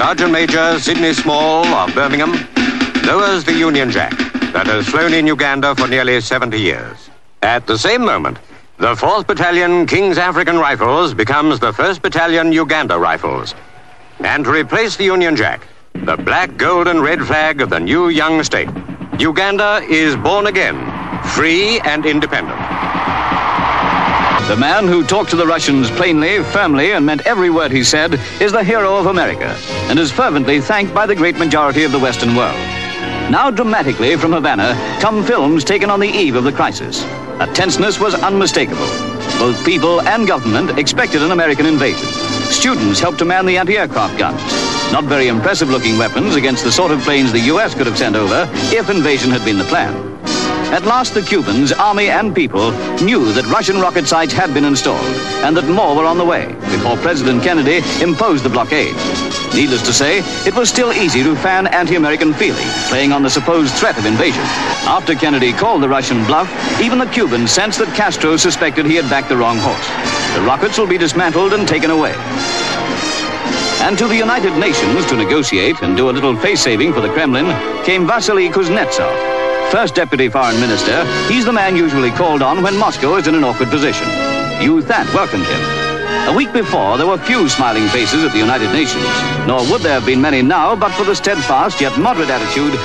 Sergeant Major Sidney Small of Birmingham lowers the Union Jack that has flown in Uganda for nearly 70 years. At the same moment, the 4th Battalion King's African Rifles becomes the 1st Battalion Uganda Rifles. And to replace the Union Jack, the black, gold, and red flag of the new young state, Uganda is born again, free and independent. The man who talked to the Russians plainly, firmly, and meant every word he said is the hero of America and is fervently thanked by the great majority of the Western world. Now dramatically from Havana come films taken on the eve of the crisis. A tenseness was unmistakable. Both people and government expected an American invasion. Students helped to man the anti-aircraft guns. Not very impressive-looking weapons against the sort of planes the U.S. could have sent over if invasion had been the plan. At last, the Cubans, army and people, knew that Russian rocket sites had been installed and that more were on the way before President Kennedy imposed the blockade. Needless to say, it was still easy to fan anti-American feeling, playing on the supposed threat of invasion. After Kennedy called the Russian bluff, even the Cubans sensed that Castro suspected he had backed the wrong horse. The rockets will be dismantled and taken away. And to the United Nations to negotiate and do a little face-saving for the Kremlin came Vasily Kuznetsov. First Deputy Foreign Minister, he's the man usually called on when Moscow is in an awkward position. U Thant welcomed him. A week before, there were few smiling faces at the United Nations, nor would there have been many now but for the steadfast yet moderate attitude